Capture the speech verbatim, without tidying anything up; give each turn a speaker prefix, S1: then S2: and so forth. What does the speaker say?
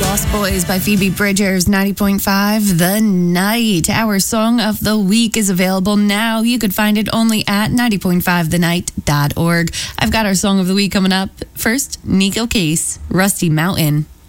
S1: Lost Boys by Phoebe Bridgers, ninety point five The Night. Our song of the week is available now. You could find it only at ninety point five the night dot org. I've got our song of the week coming up. First, Nico Case, Rusty Mountain.